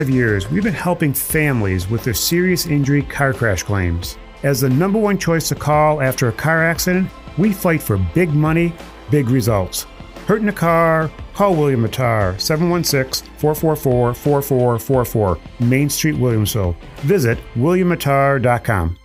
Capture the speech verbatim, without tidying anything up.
years, we've been helping families with their serious injury car crash claims. As the number one choice to call after a car accident, we fight for big money, big results. Hurt in a car? Call William Mattar, seven one six, four four four, four four four four, Main Street, Williamsville. Visit william mattar dot com.